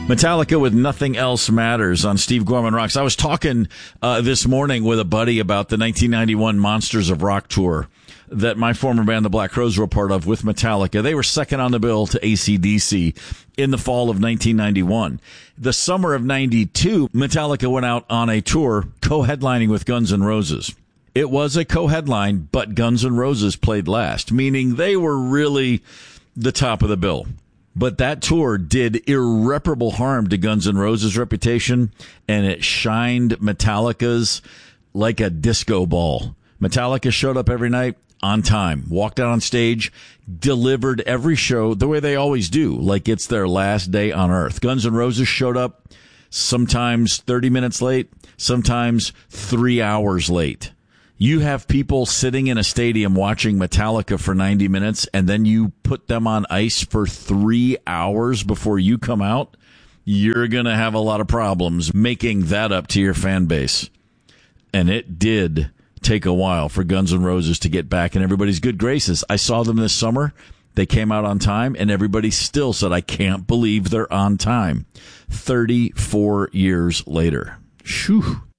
Metallica with Nothing Else Matters on Steve Gorman Rocks. I was talking this morning with a buddy about the 1991 Monsters of Rock tour that my former band, the Black Crowes, were part of with Metallica. They were second on the bill to AC/DC in the fall of 1991. The summer of 92, Metallica went out on a tour co-headlining with Guns N' Roses. It was a co-headline, but Guns N' Roses played last, meaning they were really the top of the bill. But that tour did irreparable harm to Guns N' Roses' reputation, and it shined Metallica's like a disco ball. Metallica showed up every night on time, walked out on stage, delivered every show the way they always do, like it's their last day on Earth. Guns N' Roses showed up sometimes 30 minutes late, sometimes 3 hours late. You have people sitting in a stadium watching Metallica for 90 minutes, and then you put them on ice for 3 hours before you come out. You're going to have a lot of problems making that up to your fan base. And it did take a while for Guns N' Roses to get back in everybody's good graces. I saw them this summer. They came out on time, and everybody still said, I can't believe they're on time. 34 years later. Phew.